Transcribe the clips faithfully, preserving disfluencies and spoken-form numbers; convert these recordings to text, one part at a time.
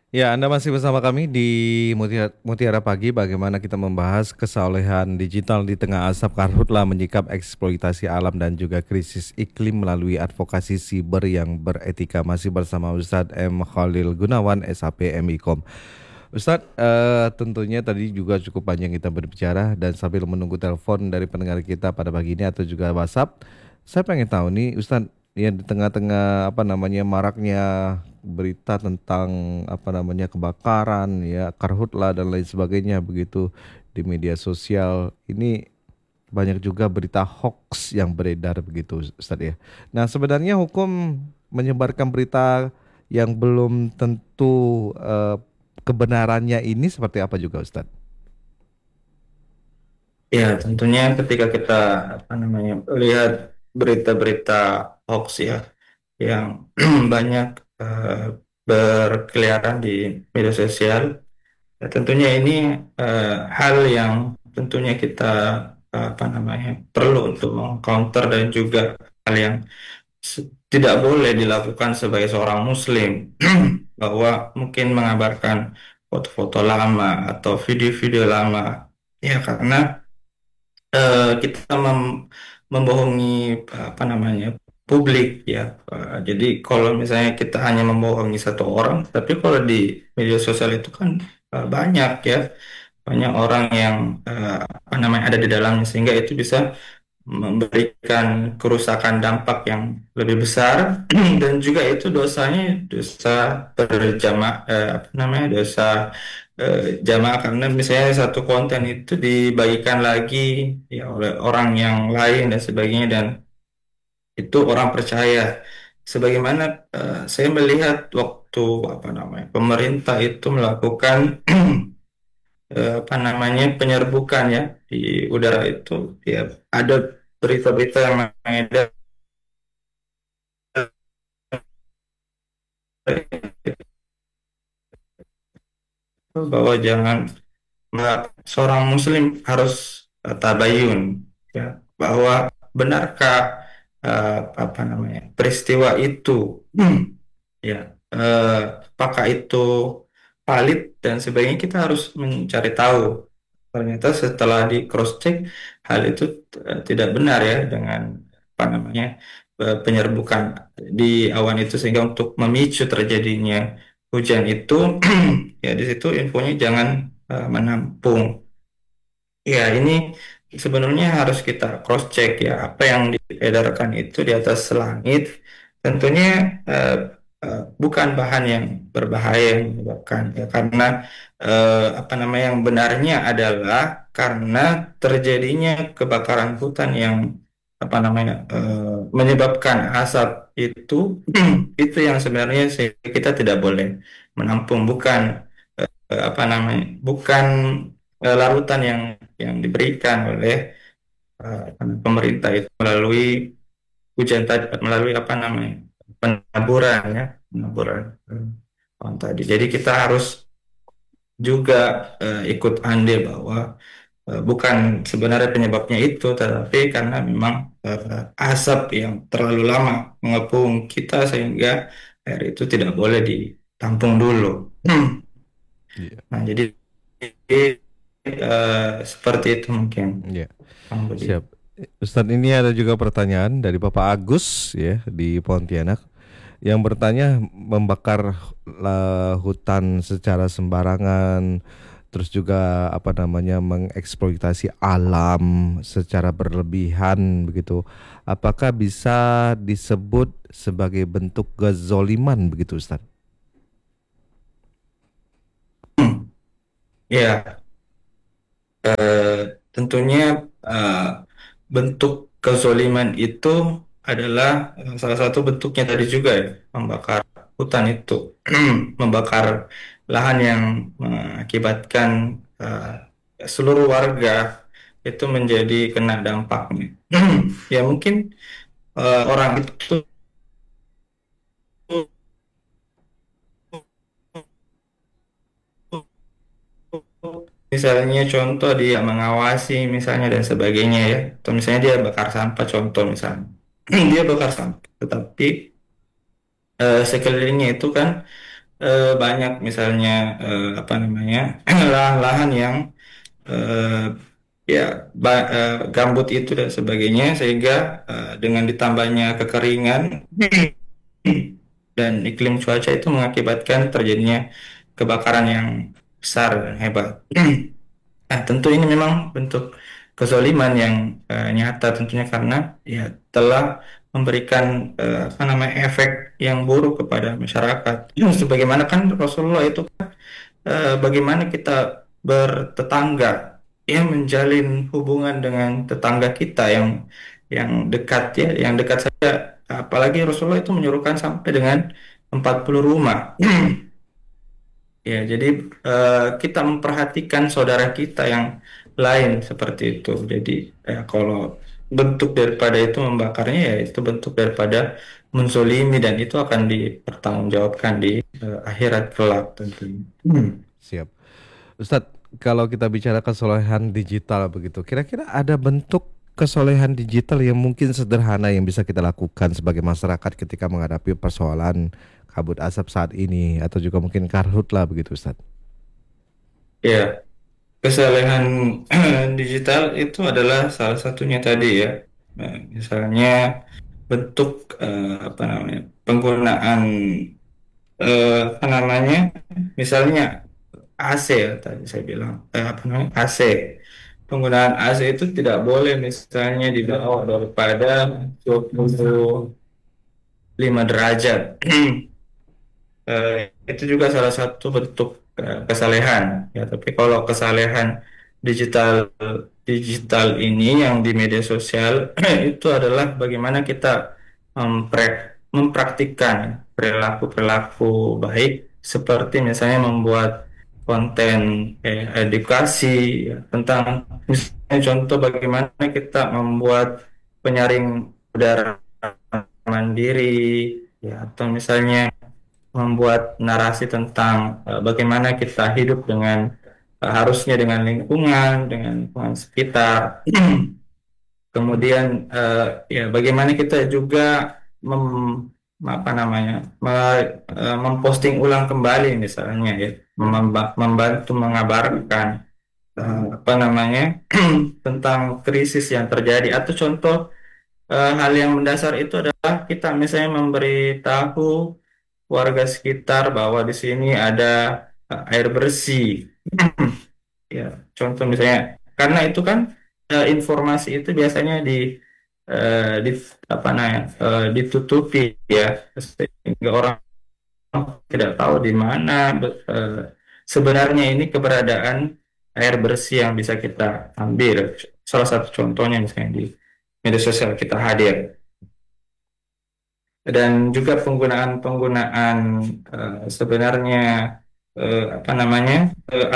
Ya, Anda masih bersama kami di Mutiara, Mutiara Pagi. Bagaimana kita membahas kesolehan digital di tengah asap karhutla menyikap eksploitasi alam dan juga krisis iklim melalui advokasi siber yang beretika. Masih bersama Ustadz M. Khalil Gunawan, S H P M I Kom. Ustadz, eh, tentunya tadi juga cukup panjang kita berbicara dan sambil menunggu telepon dari pendengar kita pada pagi ini atau juga WhatsApp, saya pengen tahu nih, Ustadz, ya di tengah-tengah apa namanya maraknya berita tentang apa namanya kebakaran ya karhutla dan lain sebagainya begitu di media sosial ini banyak juga berita hoax yang beredar begitu Ustaz ya. Nah, sebenarnya hukum menyebarkan berita yang belum tentu eh, kebenarannya ini seperti apa juga Ustaz? Ya, tentunya ketika kita apa namanya lihat berita-berita hoax ya yang banyak eh, berkeliaran di media sosial, ya, tentunya ini eh, hal yang tentunya kita eh, apa namanya perlu untuk mengcounter dan juga hal yang se- tidak boleh dilakukan sebagai seorang Muslim bahwa mungkin mengabarkan foto-foto lama atau video-video lama ya karena eh, kita mem- membohongi apa namanya publik ya. Eh, jadi kalau misalnya kita hanya membohongi satu orang, tapi kalau di media sosial itu kan eh, banyak ya, banyak orang yang eh, apa namanya ada di dalamnya sehingga itu bisa memberikan kerusakan dampak yang lebih besar dan juga itu dosanya dosa berjamaah eh, apa namanya dosa eh, jamaah karena misalnya satu konten itu dibagikan lagi ya oleh orang yang lain dan sebagainya dan itu orang percaya sebagaimana eh, saya melihat waktu apa namanya pemerintah itu melakukan eh, apa namanya penyerbukan ya di udara itu ya ada berita-berita yang mengedar bahwa jangan bahwa seorang muslim harus eh, tabayun ya bahwa benarkah eh, apa namanya peristiwa itu hmm, ya eh, apakah itu valid dan sebagainya kita harus mencari tahu ternyata setelah di cross check hal itu eh, tidak benar ya dengan apa namanya eh, penyerbukan di awan itu sehingga untuk memicu terjadinya hujan itu ya di situ infonya jangan eh, menampung. Ya, ini sebenarnya harus kita cross check ya apa yang diedarkan itu di atas langit tentunya eh, eh, bukan bahan yang berbahaya yang menyebabkan ya karena eh, apa namanya yang benarnya adalah karena terjadinya kebakaran hutan yang apa namanya eh, menyebabkan asap itu itu yang sebenarnya se- kita tidak boleh menampung bukan eh, apa namanya bukan eh, larutan yang yang diberikan oleh eh, apa namanya, pemerintah itu melalui hujan tadi melalui apa namanya penaburan ya penaburan eh, pohon tadi jadi kita harus juga eh, ikut andil bahwa eh, bukan sebenarnya penyebabnya itu tetapi karena memang eh, asap yang terlalu lama mengepung kita sehingga air itu tidak boleh ditampung dulu. Iya. Nah, jadi eh, seperti itu mungkin, Iya, Bang Budi. siap. Ustadz, ini ada juga pertanyaan dari Bapak Agus ya di Pontianak yang bertanya membakar la- hutan secara sembarangan, terus juga apa namanya mengeksploitasi alam secara berlebihan begitu. Apakah bisa disebut sebagai bentuk kezoliman begitu, Ustaz? Ya, eh, tentunya eh, bentuk kezoliman itu adalah eh, salah satu bentuknya tadi juga ya, membakar hutan itu, membakar lahan yang mengakibatkan eh, seluruh warga itu menjadi kena dampaknya. Ya mungkin eh, orang itu misalnya contoh dia mengawasi misalnya dan sebagainya ya atau misalnya dia bakar sampah contoh misalnya dia bakar sampah tetapi eh, sekelilingnya itu kan eh, banyak misalnya eh, apa namanya lahan-lahan yang eh, ya ba- eh, gambut itu dan sebagainya sehingga eh, dengan ditambahnya kekeringan dan iklim cuaca itu mengakibatkan terjadinya kebakaran yang besar dan hebat. Nah, tentu ini memang bentuk kezaliman yang eh, nyata tentunya karena ya telah memberikan eh, apa namanya efek yang buruk kepada masyarakat. Sebagaimana kan Rasulullah itu eh, bagaimana kita bertetangga, ya menjalin hubungan dengan tetangga kita yang yang dekat ya, yang dekat saja. Apalagi Rasulullah itu menyuruhkan sampai dengan empat puluh rumah. Ya, jadi eh, kita memperhatikan saudara kita yang lain seperti itu. Jadi ya, kalau bentuk daripada itu membakarnya ya itu bentuk daripada menzolimi dan itu akan dipertanggungjawabkan di eh, akhirat kelak tentunya. Hmm. Siap. Ustadz, kalau kita bicara kesolehan digital begitu, kira-kira ada bentuk kesolehan digital yang mungkin sederhana yang bisa kita lakukan sebagai masyarakat ketika menghadapi persoalan kabut asap saat ini atau juga mungkin karhutlah begitu Ustadz. Ya, kesalahan digital itu adalah salah satunya tadi ya. Nah, misalnya bentuk eh, apa namanya penggunaan eh, apa namanya misalnya A C ya tadi saya bilang eh, apa namanya A C penggunaan A C itu tidak boleh misalnya di bawah daripada dua puluh lima derajat. Eh, itu juga salah satu bentuk eh, kesalehan ya tapi kalau kesalehan digital digital ini yang di media sosial itu adalah bagaimana kita mempre- mempraktikkan perilaku-perilaku baik seperti misalnya membuat konten eh, edukasi ya, tentang misalnya contoh bagaimana kita membuat penyaring udara mandiri ya atau misalnya membuat narasi tentang eh, bagaimana kita hidup dengan eh, harusnya dengan lingkungan, dengan lingkungan sekitar. Kemudian eh, ya bagaimana kita juga mem, apa namanya me- eh, memposting ulang kembali misalnya ya memba- membantu mengabarkan eh, apa namanya tentang krisis yang terjadi atau contoh eh, hal yang mendasar itu adalah kita misalnya memberitahu warga sekitar bahwa di sini ada eh, air bersih. Ya, contoh misalnya, karena itu kan eh, informasi itu biasanya di, eh, di apa namanya eh, ditutupi ya, sehingga orang tidak tahu di mana be- eh, sebenarnya ini keberadaan air bersih yang bisa kita ambil. Salah satu contohnya misalnya di media sosial kita hadir dan juga penggunaan-penggunaan eh, sebenarnya eh, apa namanya eh,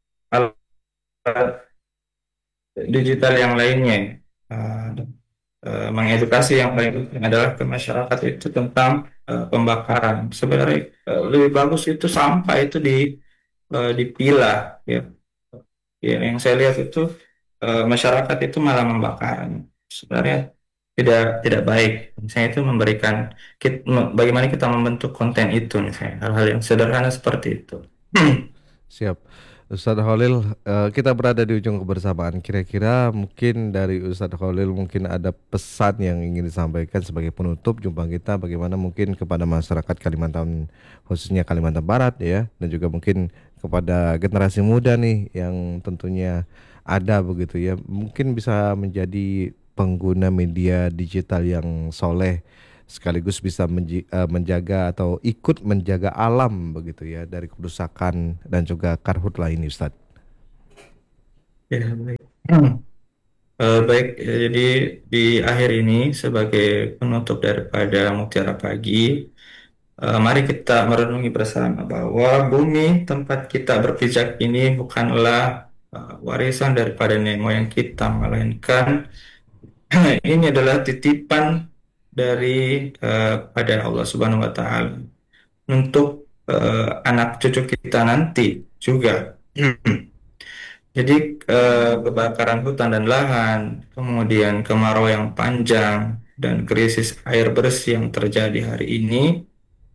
alat digital yang lainnya eh, eh, mengedukasi yang paling penting adalah ke masyarakat itu tentang eh, pembakaran sebenarnya eh, lebih bagus itu sampah itu di eh, dipilah ya. Ya, yang saya lihat itu eh, masyarakat itu malah membakar sebenarnya tidak tidak baik misalnya itu memberikan kit- me- bagaimana kita membentuk konten itu misalnya hal-hal yang sederhana seperti itu. Siap. Ustadz Khalil, eh, kita berada di ujung kebersamaan. Kira-kira mungkin dari Ustadz Khalil mungkin ada pesan yang ingin disampaikan sebagai penutup jumpa kita bagaimana mungkin kepada masyarakat Kalimantan khususnya Kalimantan Barat ya dan juga mungkin kepada generasi muda nih yang tentunya ada begitu ya. Mungkin bisa menjadi pengguna media digital yang soleh sekaligus bisa menji- eh, menjaga atau ikut menjaga alam begitu ya dari kerusakan dan juga karhutlah ini Ustadz. Ya, baik. Eh, baik, ya, jadi di akhir ini sebagai penutup daripada Mutiara Pagi, eh, mari kita merenungi bersama bahwa bumi tempat kita berpijak ini bukanlah eh, warisan daripada nenek moyang kita, melainkan ini adalah titipan dari eh, pada Allah Subhanahu wa Ta'ala untuk eh, anak cucu kita nanti juga. Jadi eh, kebakaran hutan dan lahan, kemudian kemarau yang panjang, dan krisis air bersih yang terjadi hari ini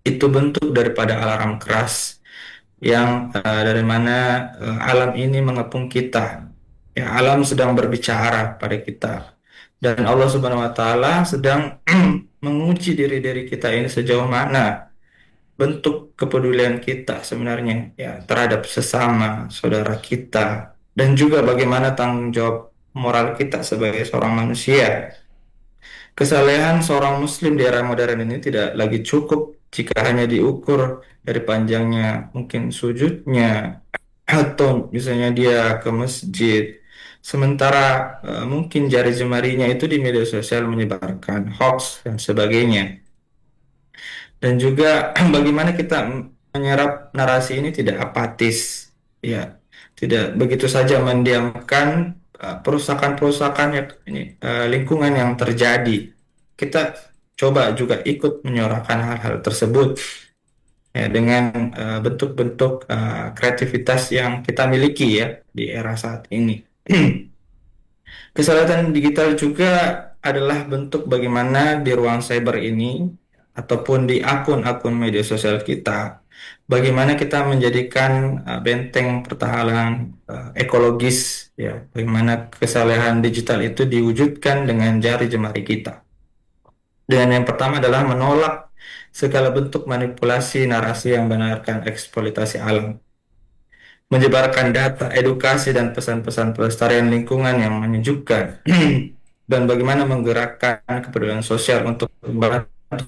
itu bentuk daripada alarm keras yang eh, dari mana eh, alam ini mengepung kita. Ya, alam sedang berbicara pada kita. Dan Allah Subhanahu wa taala sedang menguji diri-diri kita ini sejauh mana bentuk kepedulian kita sebenarnya ya terhadap sesama saudara kita dan juga bagaimana tanggung jawab moral kita sebagai seorang manusia. Kesalehan seorang muslim di era modern ini tidak lagi cukup jika hanya diukur dari panjangnya mungkin sujudnya atau misalnya dia ke masjid. Sementara eh, mungkin jari jemarinya itu di media sosial menyebarkan hoax dan sebagainya. Dan juga bagaimana kita menyerap narasi ini tidak apatis, ya, tidak begitu saja mendiamkan uh, perusakan-perusakan yang ini uh, lingkungan yang terjadi. Kita coba juga ikut menyuarakan hal-hal tersebut ya dengan uh, bentuk-bentuk uh, kreativitas yang kita miliki ya di era saat ini. Kesehatan digital juga adalah bentuk bagaimana di ruang cyber ini ataupun di akun-akun media sosial kita, bagaimana kita menjadikan uh, benteng pertahanan uh, ekologis, ya, bagaimana kesalahan digital itu diwujudkan dengan jari jemari kita. Dan yang pertama adalah menolak segala bentuk manipulasi narasi yang benarkan eksploitasi alam, menyebarkan data, edukasi, dan pesan-pesan pelestarian lingkungan yang menyejukkan, dan bagaimana menggerakkan kepedulian sosial untuk membantu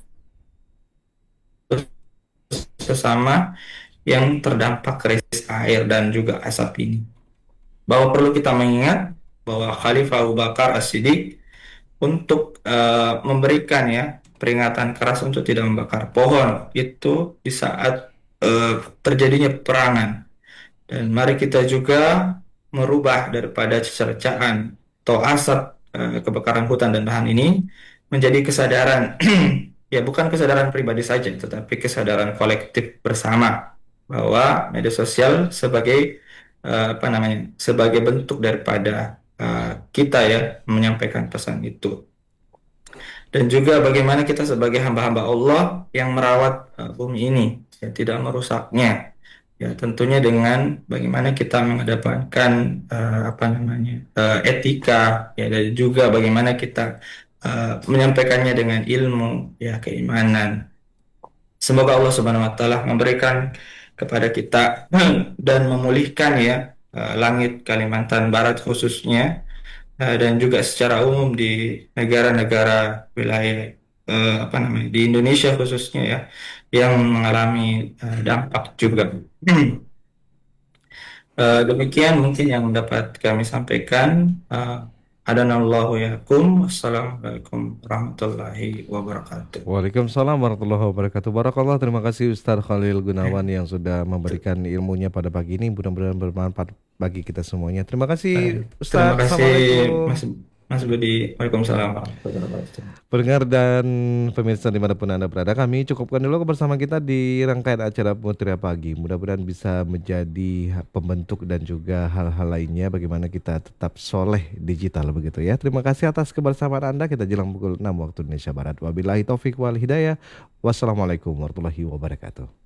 sesama yang terdampak krisis air dan juga asap ini. Bahwa perlu kita mengingat bahwa Khalifah Abu Bakar As-Siddiq untuk eh, memberikan ya peringatan keras untuk tidak membakar pohon itu di saat eh, terjadinya peperangan. Dan mari kita juga merubah daripada cercaan atau asap eh, kebakaran hutan dan lahan ini menjadi kesadaran, ya bukan kesadaran pribadi saja, tetapi kesadaran kolektif bersama bahwa media sosial sebagai eh, apa namanya, sebagai bentuk daripada eh, kita ya menyampaikan pesan itu. Dan juga bagaimana kita sebagai hamba-hamba Allah yang merawat eh, bumi ini, ya tidak merusaknya. Ya, tentunya dengan bagaimana kita mengedepankan eh, apa namanya eh, etika, ya, dan juga bagaimana kita eh, menyampaikannya dengan ilmu, ya, keimanan. Semoga Allah Subhanahu Wa Taala memberikan kepada kita dan memulihkan ya eh, langit Kalimantan Barat khususnya eh, dan juga secara umum di negara-negara wilayah eh, apa namanya di Indonesia khususnya ya yang mengalami eh, dampak juga. Eh, demikian mungkin yang dapat kami sampaikan. Uh, Adanallahu yakum. Wassalamualaikum warahmatullahi wabarakatuh. Waalaikumsalam warahmatullahi wabarakatuh. Barakallah, terima kasih Ustaz Khalil Gunawan yang sudah memberikan ilmunya pada pagi ini. Mudah-mudahan bermanfaat bagi kita semuanya. Terima kasih Terima Ustaz. kasih Assalamualaikum. Mas Mas Budi. Waalaikumsalam warahmatullahi wabarakatuh. Pendengar dan pemirsa dimanapun Anda berada, kami cukupkan dulu bersama kita di rangkaian acara Mutiara Pagi. Mudah-mudahan bisa menjadi pembentuk dan juga hal-hal lainnya bagaimana kita tetap soleh digital begitu ya. Terima kasih atas kebersamaan Anda. Kita jelang pukul enam waktu Indonesia Barat. Wabillahi taufik wal hidayah. Wassalamualaikum warahmatullahi wabarakatuh.